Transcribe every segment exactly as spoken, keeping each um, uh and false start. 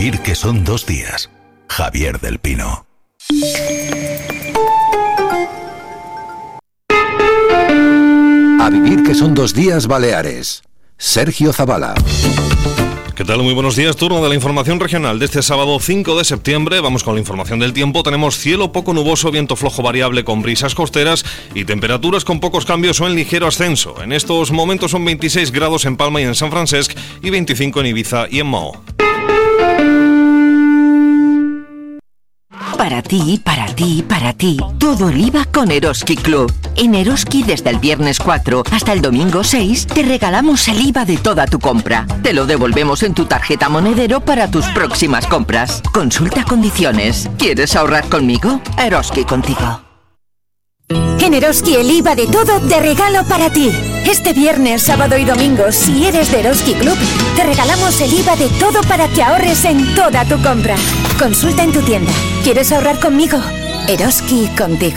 vivir que son dos días. Javier del Pino. A vivir que son dos días Baleares. Sergio Zavala. ¿Qué tal? Muy buenos días. Turno de la información regional de este sábado cinco de septiembre. Vamos con la información del tiempo. Tenemos cielo poco nuboso, viento flojo variable con brisas costeras y temperaturas con pocos cambios o en ligero ascenso. En estos momentos son veintiséis grados en Palma y en San Francesc y veinticinco en Ibiza y en Maó. Para ti, para ti, para ti, todo el I V A con Eroski Club. En Eroski, desde el viernes cuatro hasta el domingo seis, te regalamos el I V A de toda tu compra. Te lo devolvemos en tu tarjeta monedero para tus próximas compras. Consulta condiciones. ¿Quieres ahorrar conmigo? Eroski contigo. En Eroski el I V A de todo de regalo para ti. Este viernes, sábado y domingo, si eres de Eroski Club, te regalamos el I V A de todo para que ahorres en toda tu compra. Consulta en tu tienda. ¿Quieres ahorrar conmigo? Eroski contigo.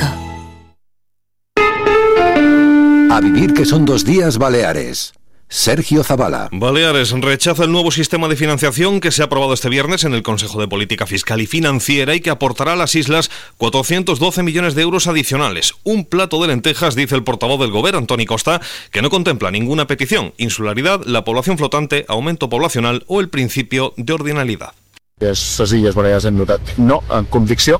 A vivir que son dos días Baleares. Sergio Zavala. Baleares rechaza el nuevo sistema de financiación que se ha aprobado este viernes en el Consejo de Política Fiscal y Financiera y que aportará a las islas cuatrocientos doce millones de euros adicionales. Un plato de lentejas, dice el portavoz del Gobierno, Antoni Costa, que no contempla ninguna petición: insularidad, la población flotante, aumento poblacional o el principio de ordinalidad. Les Illes Balears hem notat no, en convicció.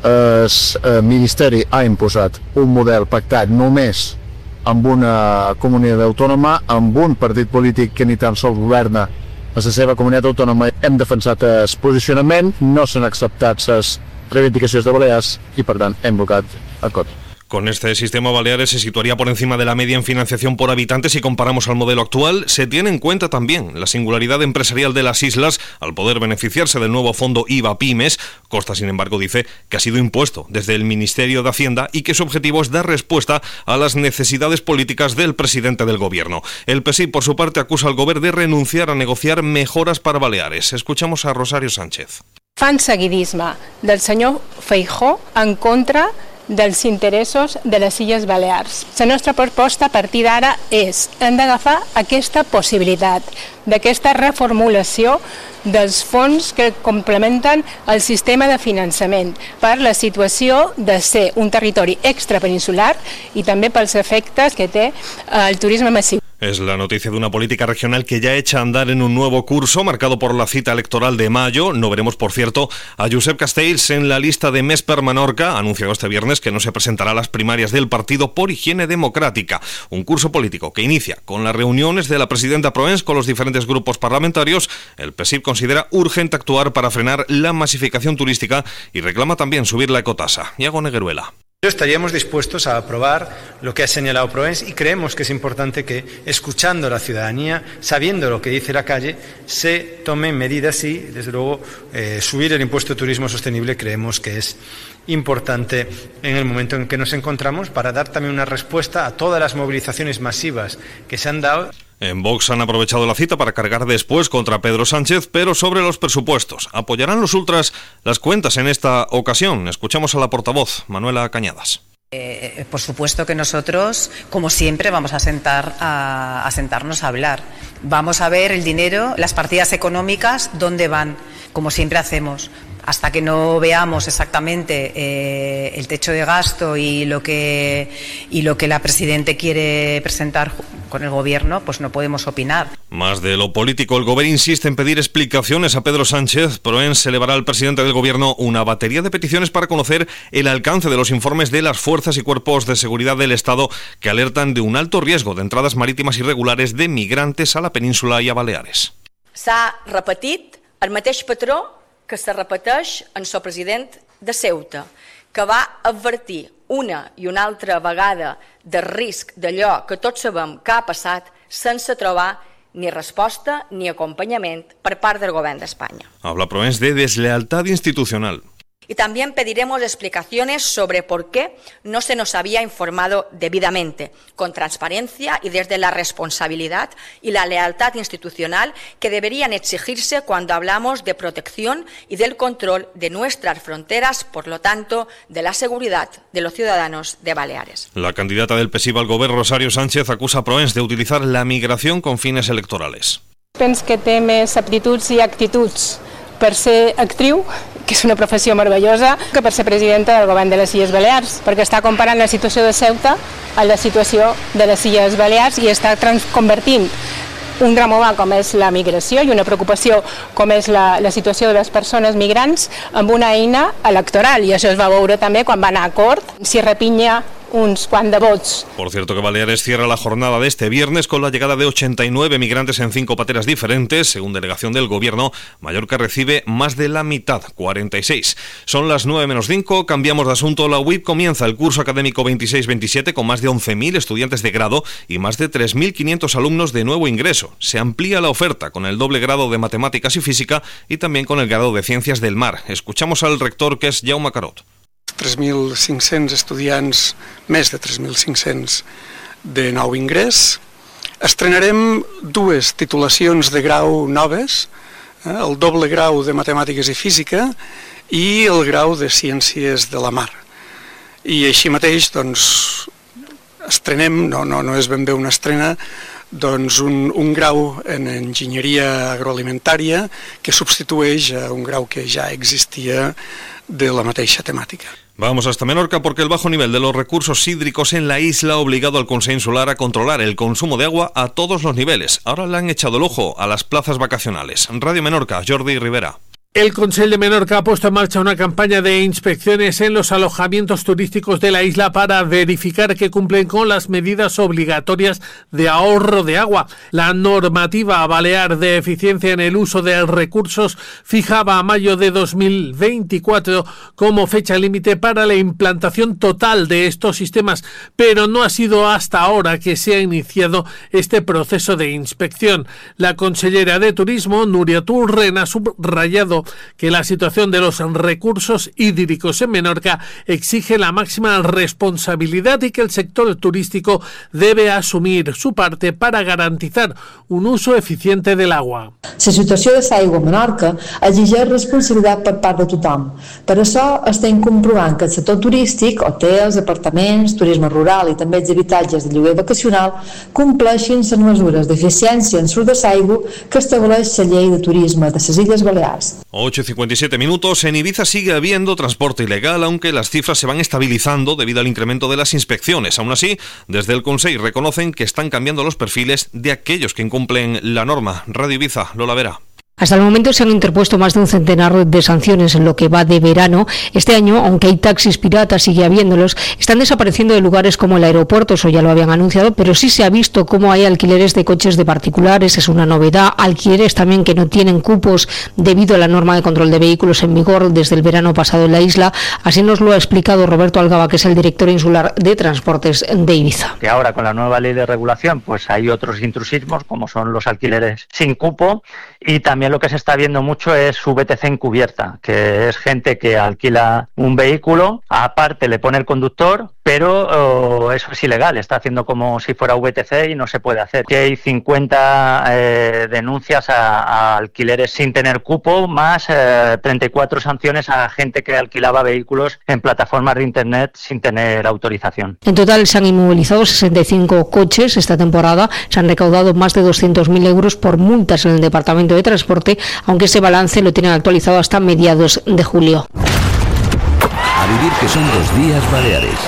El Ministeri ha imposat un model pactat només amb una comunitat autònoma, amb un partit polític que ni tan sols governa a la seva comunitat autònoma. Hem defensat el posicionament, no s'han acceptat les reivindicacions de Balears i, per tant, hem blocat acord. Con este sistema, Baleares se situaría por encima de la media en financiación por habitantes si comparamos al modelo actual. Se tiene en cuenta también la singularidad empresarial de las islas al poder beneficiarse del nuevo fondo I V A Pymes. Costa, sin embargo, dice que ha sido impuesto desde el Ministerio de Hacienda y que su objetivo es dar respuesta a las necesidades políticas del presidente del Gobierno. El P S I, por su parte, acusa al Gobierno de renunciar a negociar mejoras para Baleares. Escuchamos a Rosario Sánchez. Fan seguidisme del senyor Feijóo en contra dels interessos de les Illes Balears. La nostra proposta a partir d'ara és, hem d'agafar aquesta possibilitat d'aquesta reformulació dels fons que complementen el sistema de finançament per la situació de ser un territori extrapeninsular i també pels efectes que té el turisme massiu. Es la noticia de una política regional que ya echa a andar en un nuevo curso marcado por la cita electoral de mayo. No veremos, por cierto, a Josep Castells en la lista de Més per Menorca. Ha anunciado este viernes que no se presentará a las primarias del partido por higiene democrática. Un curso político que inicia con las reuniones de la presidenta Proens con los diferentes grupos parlamentarios. El P S I considera urgente actuar para frenar la masificación turística y reclama también subir la ecotasa. Iago Negueruela. Estaríamos dispuestos a aprobar lo que ha señalado Proens y creemos que es importante que, escuchando a la ciudadanía, sabiendo lo que dice la calle, se tomen medidas y, desde luego, eh, subir el impuesto de turismo sostenible creemos que es importante en el momento en que nos encontramos para dar también una respuesta a todas las movilizaciones masivas que se han dado. En Vox han aprovechado la cita para cargar después contra Pedro Sánchez, pero sobre los presupuestos. ¿Apoyarán los ultras las cuentas en esta ocasión? Escuchamos a la portavoz, Manuela Cañadas. Eh, por supuesto que nosotros, como siempre, vamos a, sentar a, a sentarnos a hablar. Vamos a ver el dinero, las partidas económicas, dónde van, como siempre hacemos. Hasta que no veamos exactamente eh, el techo de gasto y lo que y lo que la Presidenta quiere presentar con el Gobierno, pues no podemos opinar. Más de lo político, el Gobierno insiste en pedir explicaciones a Pedro Sánchez. Proens elevará al presidente del Gobierno una batería de peticiones para conocer el alcance de los informes de las fuerzas y cuerpos de seguridad del Estado que alertan de un alto riesgo de entradas marítimas irregulares de migrantes a la península y a Baleares. S'ha repetit el mateix patró que se repeteix en el president de Ceuta, que va advertir una i una altra vegada de risc d'allò que tots sabem que ha passat sense trobar ni resposta ni acompanyament per part del Govern d'Espanya. Habla Proens de deslealtad institucional. Y también pediremos explicaciones sobre por qué no se nos había informado debidamente, con transparencia y desde la responsabilidad y la lealtad institucional que deberían exigirse cuando hablamos de protección y del control de nuestras fronteras, por lo tanto, de la seguridad de los ciudadanos de Baleares. La candidata del P S I al Gobierno, Rosario Sánchez, acusa a Proens de utilizar la migración con fines electorales. Penso que té més aptituds i actituds per ser actriu, que és una professió meravellosa, que per ser presidenta del govern de les Illes Balears, perquè està comparant la situació de Ceuta a la situació de les Illes Balears i està convertint un drama humà com és la migració i una preocupació com és la, la situació de les persones migrants amb una eina electoral, i això es va veure també quan va anar a cort, si repinya uns quants de vots. Por cierto que Baleares cierra la jornada de este viernes con la llegada de ochenta y nueve migrantes en cinco pateras diferentes. Según delegación del gobierno, Mallorca recibe más de la mitad, cuarenta y seis. Son las nueve menos cinco, cambiamos de asunto. La U I P comienza el curso académico veintiséis veintisiete con más de once mil estudiantes de grado y más de tres mil quinientos alumnos de nuevo ingreso. Se amplía la oferta con el doble grado de matemáticas y física y también con el grado de ciencias del mar. Escuchamos al rector, que es Jaume Carot. tres mil cinc-cents estudiants, més de tres mil cinc-cents de nou ingrés. Estrenarem dues titulacions de grau noves, eh, el doble grau de Matemàtiques i Física i el grau de Ciències de la Mar. I així mateix, doncs, estrenem, no, no, no és ben bé una estrena, doncs un, un grau en enginyeria agroalimentària que substitueix a un grau que ja existia de la mateixa temàtica. Vamos hasta Menorca porque el bajo nivel de los recursos hídricos en la isla ha obligado al Consejo Insular a controlar el consumo de agua a todos los niveles. Ahora le han echado el ojo a las plazas vacacionales. Radio Menorca, Jordi Rivera. El Consell de Menorca ha puesto en marcha una campaña de inspecciones en los alojamientos turísticos de la isla para verificar que cumplen con las medidas obligatorias de ahorro de agua. La normativa balear de eficiencia en el uso de recursos fijaba a mayo de dos mil veinticuatro como fecha límite para la implantación total de estos sistemas, pero no ha sido hasta ahora que se ha iniciado este proceso de inspección. La consellera de Turismo, Núria Turren, ha subrayado que la situación de los recursos hídricos en Menorca exige la máxima responsabilidad y que el sector turístico debe asumir su parte para garantizar un uso eficiente del agua. La situació de l'aigua a Menorca exigeix responsabilitat per part de tothom. Per això estem comprovant que el sector turístic, hotels, apartaments, turisme rural i també els habitatges de lloguer vacacional compleixin les mesures d'eficiència en l'ús de l'aigua que estableix la llei de turisme de les Illes Balears. ocho y cincuenta y siete minutos. En Ibiza sigue habiendo transporte ilegal, aunque las cifras se van estabilizando debido al incremento de las inspecciones. Aún así, desde el Consell reconocen que están cambiando los perfiles de aquellos que incumplen la norma. Radio Ibiza, Lola Vera. Hasta el momento se han interpuesto más de un centenar de sanciones en lo que va de verano. Este año, aunque hay taxis piratas, sigue habiéndolos, están desapareciendo de lugares como el aeropuerto, eso ya lo habían anunciado, pero sí se ha visto cómo hay alquileres de coches de particulares, es una novedad, alquileres también que no tienen cupos debido a la norma de control de vehículos en vigor desde el verano pasado en la isla. Así nos lo ha explicado Roberto Algaba, que es el director insular de Transportes de Ibiza. Que ahora con la nueva ley de regulación pues hay otros intrusismos como son los alquileres sin cupo, y también lo que se está viendo mucho es V T C encubierta, que es gente que alquila un vehículo, aparte le pone el conductor, pero oh, eso es ilegal, está haciendo como si fuera V T C y no se puede hacer. Que hay cincuenta eh, denuncias a, a alquileres sin tener cupo, más eh, treinta y cuatro sanciones a gente que alquilaba vehículos en plataformas de internet sin tener autorización. En total se han inmovilizado sesenta y cinco coches esta temporada, se han recaudado más de doscientos mil euros por multas en el Departamento de Transporte, aunque ese balance lo tienen actualizado hasta mediados de julio. A vivir que son dos días Baleares.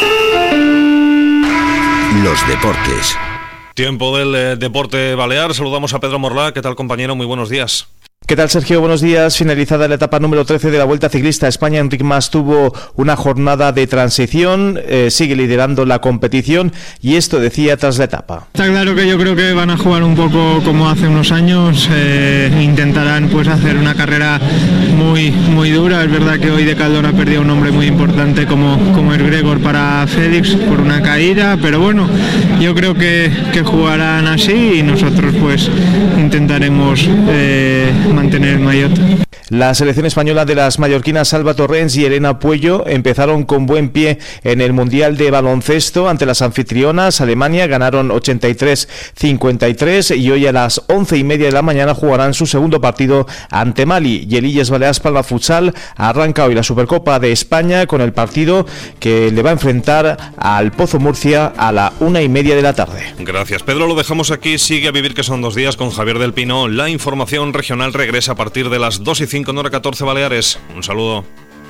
Los deportes. Tiempo del eh, deporte balear. Saludamos a Pedro Morlá. ¿Qué tal, compañero? Muy buenos días. ¿Qué tal, Sergio? Buenos días. Finalizada la etapa número trece de la Vuelta Ciclista a España, Enric Mas tuvo una jornada de transición, eh, sigue liderando la competición y esto decía tras la etapa. Está claro que yo creo que van a jugar un poco como hace unos años, eh, intentarán pues hacer una carrera muy muy dura. Es verdad que hoy de Caldón ha perdido un hombre muy importante como, como es Gregor para Félix por una caída, pero bueno, yo creo que, que jugarán así y nosotros pues intentaremos eh, mantener el maillot. La selección española de las mallorquinas Alba Torrens y Elena Puello empezaron con buen pie en el Mundial de Baloncesto ante las anfitrionas. Alemania ganaron ochenta y tres cincuenta y tres y hoy a las once y media de la mañana jugarán su segundo partido ante Mali. Y el Illes Balears Palma Futsal arranca hoy la Supercopa de España con el partido que le va a enfrentar al Pozo Murcia a la una y media de la tarde. Gracias, Pedro. Lo dejamos aquí. Sigue a vivir que son dos días con Javier del Pino. La información regional regresa a partir de las dos y cinco cinco en hora catorce Baleares. Un saludo.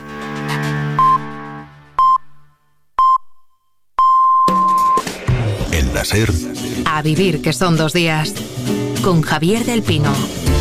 En la SER. A vivir, que son dos días. Con Javier del Pino.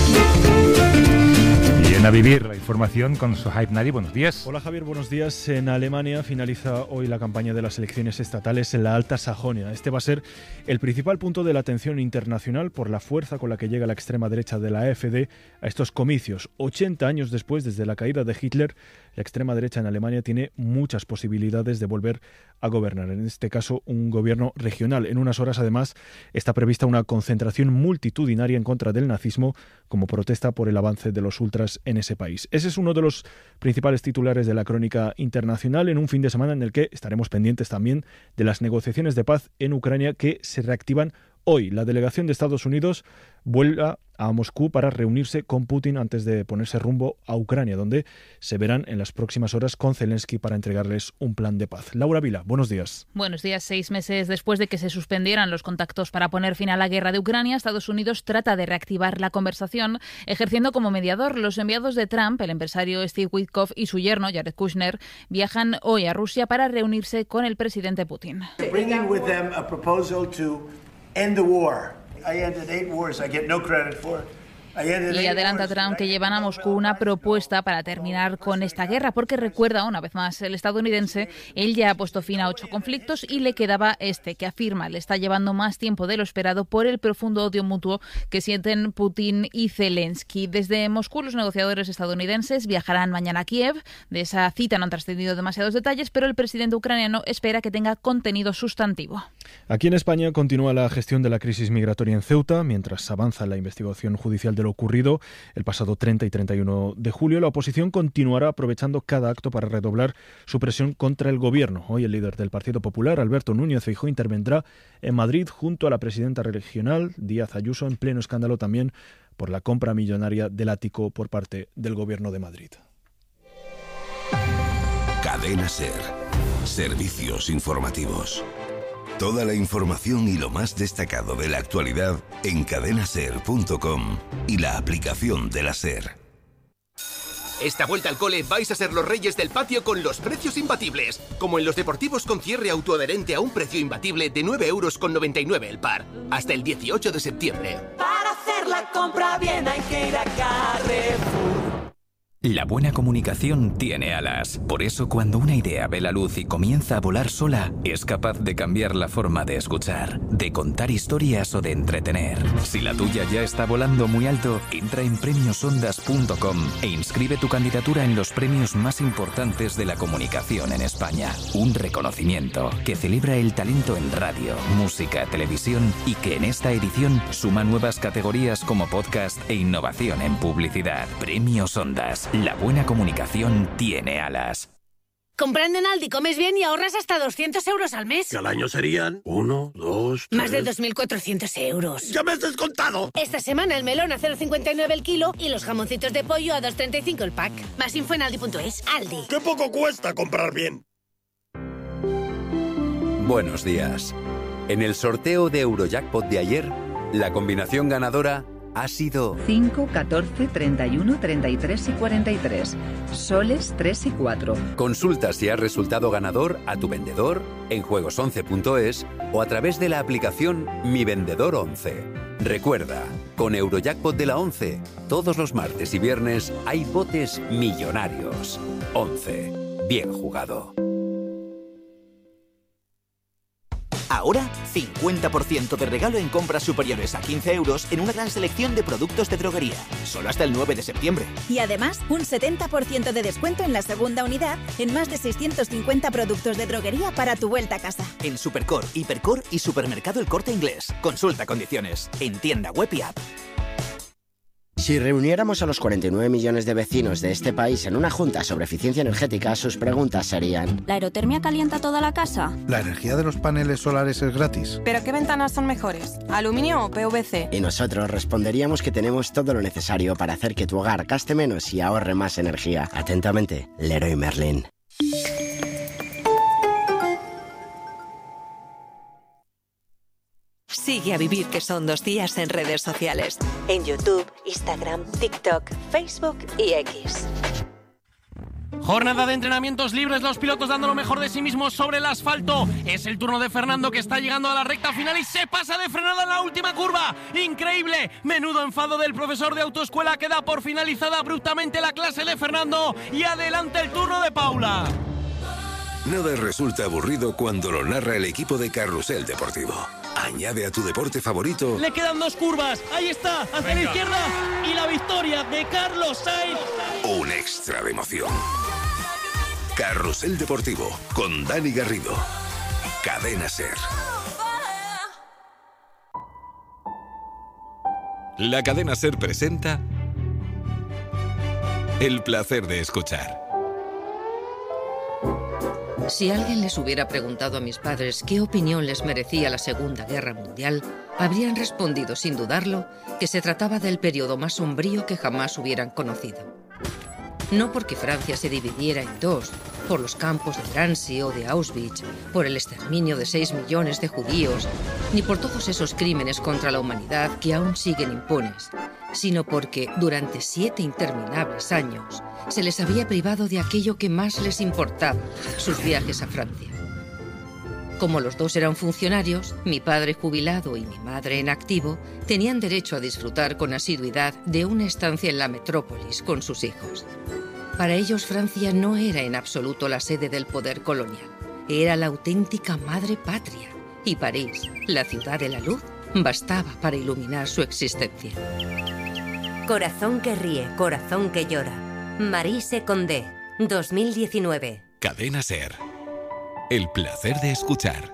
A vivir la información con Sohaib Nadi. Buenos días. Hola Javier, buenos días. En Alemania finaliza hoy la campaña de las elecciones estatales en la Alta Sajonia. Este va a ser el principal punto de la atención internacional por la fuerza con la que llega la extrema derecha de la AfD a estos comicios. ochenta años después, desde la caída de Hitler, la extrema derecha en Alemania tiene muchas posibilidades de volver a gobernar. En este caso, un gobierno regional. En unas horas, además, está prevista una concentración multitudinaria en contra del nazismo como protesta por el avance de los ultras en ese país. Ese es uno de los principales titulares de la crónica internacional en un fin de semana en el que estaremos pendientes también de las negociaciones de paz en Ucrania que se reactivan hoy. La delegación de Estados Unidos vuelve a Moscú para reunirse con Putin antes de ponerse rumbo a Ucrania, donde se verán en las próximas horas con Zelensky para entregarles un plan de paz. Laura Vila, buenos días. Buenos días. Seis meses después de que se suspendieran los contactos para poner fin a la guerra de Ucrania, Estados Unidos trata de reactivar la conversación, ejerciendo como mediador. Los enviados de Trump, el empresario Steve Witkoff y su yerno Jared Kushner, viajan hoy a Rusia para reunirse con el presidente Putin. End the war. I ended eight wars. I get no credit for it. Y adelanta Trump que llevan a Moscú una propuesta para terminar con esta guerra, porque recuerda una vez más el estadounidense, él ya ha puesto fin a ocho conflictos y le quedaba este, que afirma le está llevando más tiempo de lo esperado por el profundo odio mutuo que sienten Putin y Zelensky. Desde Moscú, los negociadores estadounidenses viajarán mañana a Kiev. De esa cita no han trascendido demasiados detalles, pero el presidente ucraniano espera que tenga contenido sustantivo. Aquí en España continúa la gestión de la crisis migratoria en Ceuta, mientras avanza la investigación judicial de lo ocurrido el pasado treinta y treinta y uno de julio. La oposición continuará aprovechando cada acto para redoblar su presión contra el gobierno. Hoy el líder del Partido Popular, Alberto Núñez Feijóo, intervendrá en Madrid junto a la presidenta regional, Díaz Ayuso, en pleno escándalo también por la compra millonaria del ático por parte del gobierno de Madrid. Cadena SER. Servicios informativos. Toda la información y lo más destacado de la actualidad en cadena ser punto com y la aplicación de la SER. Esta vuelta al cole vais a ser los reyes del patio con los precios imbatibles. Como en los deportivos con cierre autoadherente a un precio imbatible de nueve euros con noventa y nueve el par. Hasta el dieciocho de septiembre. Para hacer la compra bien hay que ir a Carrefour. La buena comunicación tiene alas. Por eso, cuando una idea ve la luz y comienza a volar sola, es capaz de cambiar la forma de escuchar, de contar historias o de entretener. Si la tuya ya está volando muy alto, entra en premios ondas punto com e inscribe tu candidatura en los premios más importantes de la comunicación en España. Un reconocimiento que celebra el talento en radio, música, televisión y que en esta edición suma nuevas categorías como podcast e innovación en publicidad. Premios Ondas. La buena comunicación tiene alas. Comprando en Aldi comes bien y ahorras hasta doscientos euros al mes. Que al año serían uno, dos, tres... Más de dos mil cuatrocientos euros. ¡Ya me has descontado! Esta semana el melón a cero coma cincuenta y nueve el kilo y los jamoncitos de pollo a dos coma treinta y cinco el pack. Más info en aldi punto es. Aldi. ¡Qué poco cuesta comprar bien! Buenos días. En el sorteo de Eurojackpot de ayer, la combinación ganadora ha sido cinco, catorce, treinta y uno, treinta y tres y cuarenta y tres. Soles tres y cuatro. Consulta si has resultado ganador a tu vendedor en juegos once punto es o a través de la aplicación Mi Vendedor once. Recuerda, con Eurojackpot de la once, todos los martes y viernes hay botes millonarios. once. Bien jugado. Ahora, cincuenta por ciento de regalo en compras superiores a quince euros en una gran selección de productos de droguería. Solo hasta el nueve de septiembre. Y además, un setenta por ciento de descuento en la segunda unidad en más de seiscientos cincuenta productos de droguería para tu vuelta a casa. En Supercor, Hipercor y Supermercado El Corte Inglés. Consulta condiciones. En tienda web y app. Si reuniéramos a los cuarenta y nueve millones de vecinos de este país en una junta sobre eficiencia energética, sus preguntas serían: ¿la aerotermia calienta toda la casa? ¿La energía de los paneles solares es gratis? ¿Pero qué ventanas son mejores? ¿Aluminio o P V C? Y nosotros responderíamos que tenemos todo lo necesario para hacer que tu hogar gaste menos y ahorre más energía. Atentamente, Leroy Merlin. Sigue a Vivir que son dos días en redes sociales. En YouTube, Instagram, TikTok, Facebook y X. Jornada de entrenamientos libres, los pilotos dando lo mejor de sí mismos sobre el asfalto. Es el turno de Fernando, que está llegando a la recta final y se pasa de frenada en la última curva. ¡Increíble! Menudo enfado del profesor de autoescuela, que da por finalizada abruptamente la clase de Fernando. Y adelante el turno de Paula. Nada resulta aburrido cuando lo narra el equipo de Carrusel Deportivo. Añade a tu deporte favorito. Le quedan dos curvas. Ahí está, hacia Venga. la izquierda. Y la victoria de Carlos Sainz. Un extra de emoción. Carrusel Deportivo con Dani Garrido. Cadena SER. La Cadena SER presenta El placer de escuchar. Si alguien les hubiera preguntado a mis padres qué opinión les merecía la Segunda Guerra Mundial, habrían respondido sin dudarlo que se trataba del periodo más sombrío que jamás hubieran conocido. No porque Francia se dividiera en dos, por los campos de Drancy o de Auschwitz, por el exterminio de seis millones de judíos, ni por todos esos crímenes contra la humanidad que aún siguen impunes, sino porque durante siete interminables años se les había privado de aquello que más les importaba, sus viajes a Francia. Como los dos eran funcionarios, mi padre jubilado y mi madre en activo tenían derecho a disfrutar con asiduidad de una estancia en la metrópolis con sus hijos. Para ellos, Francia no era en absoluto la sede del poder colonial. Era la auténtica madre patria. Y París, la ciudad de la luz, bastaba para iluminar su existencia. Corazón que ríe, corazón que llora. Maryse Condé, dos mil diecinueve. Cadena SER. El placer de escuchar.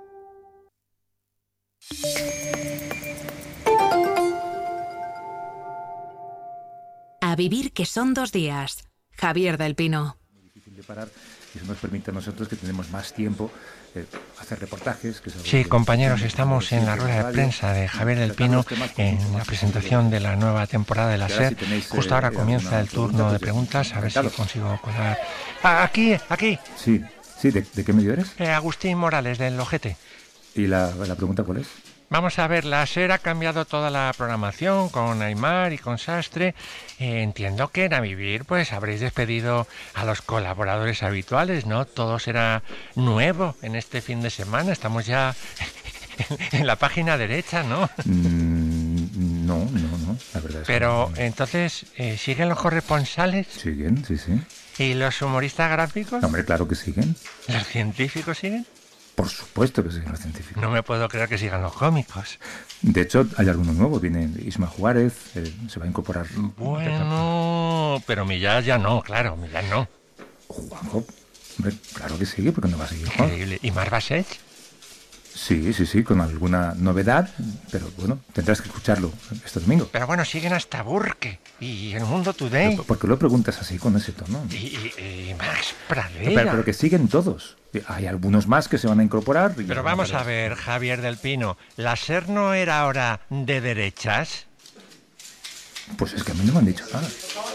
A vivir que son dos días. Javier del Pino. Muy difícil de parar y eso nos permite a nosotros, que tenemos más tiempo, eh, hacer reportajes. Que sí, compañeros, estamos en la rueda de prensa de Javier del Pino en la presentación de la nueva temporada de la SER. Justo ahora comienza el turno de preguntas, a ver si consigo colar. Ah, aquí, aquí. Sí, sí, ¿de, de qué medio eres? Eh, Agustín Morales, del Ojete. ¿Y la, la pregunta cuál es? Vamos a ver, la SER ha cambiado toda la programación con Aymar y con Sastre. Eh, entiendo que en A Vivir pues habréis despedido a los colaboradores habituales, ¿no? Todo será nuevo en este fin de semana. Estamos ya en la página derecha, ¿no? Mm, no, no, no, la verdad es Pero que no. entonces, eh, ¿siguen los corresponsales? Siguen, sí, sí. ¿Y los humoristas gráficos? Hombre, claro que siguen. ¿Los científicos siguen? Por supuesto que siguen los científicos. No me puedo creer que sigan los cómicos. De hecho, hay alguno nuevo. Viene Isma Juárez, eh, se va a incorporar. Bueno, pero Millán ya no, claro, Millán no. Juanjo, hombre, claro que sigue, porque no va a seguir Juanjo. Increíble. ¿Y Mar Bassett? Sí, sí, sí, con alguna novedad, pero bueno, tendrás que escucharlo este domingo. Pero bueno, siguen hasta Burke y El Mundo Today. Pero, ¿por qué lo preguntas así, con ese tono? Y, y, y Max Pradera. Pero, pero que siguen todos. Hay algunos más que se van a incorporar. Pero vamos a ver, Javier del Pino, ¿la SER no era ahora de derechas? Pues es que a mí no me han dicho nada.